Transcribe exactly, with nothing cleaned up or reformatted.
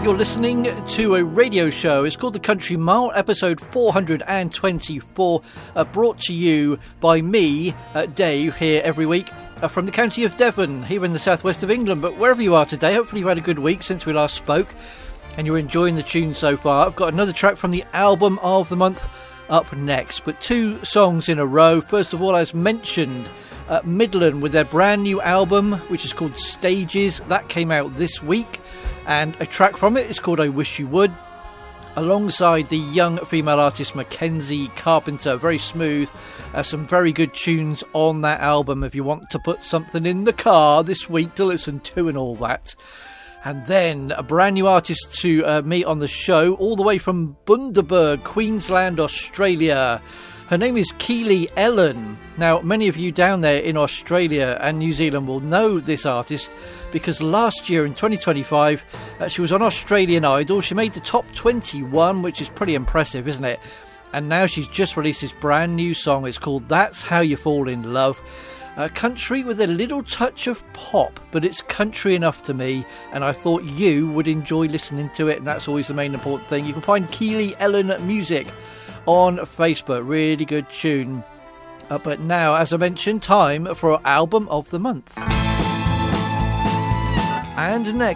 you're listening to a radio show. It's called The Country Mile, episode four hundred twenty-four, uh, brought to you by me, uh, Dave, here every week uh, from the county of Devon, here in the southwest of England. But wherever you are today, hopefully you've had a good week since we last spoke and you're enjoying the tune so far. I've got another track from the album of the month up next, but two songs in a row. First of all, as mentioned, uh, Midland with their brand new album, which is called Stages. That came out this week. And a track from it is called I Wish You Would, alongside the young female artist Mackenzie Carpenter. Very smooth, uh, some very good tunes on that album if you want to put something in the car this week to listen to and all that. And then a brand new artist to uh, meet on the show, all the way from Bundaberg, Queensland, Australia. Her name is Keely Ellen. Now, many of you down there in Australia and New Zealand will know this artist because last year in twenty twenty-five, uh, she was on Australian Idol. She made the top twenty-one, which is pretty impressive, isn't it? And now she's just released this brand new song. It's called That's How You Fall in Love. Uh, country with a little touch of pop, but it's country enough to me, and I thought you would enjoy listening to it, and that's always the main important thing. You can find Keely Ellen Music on Facebook. Really good tune. Uh, but now, as I mentioned, time for our album of the month. And next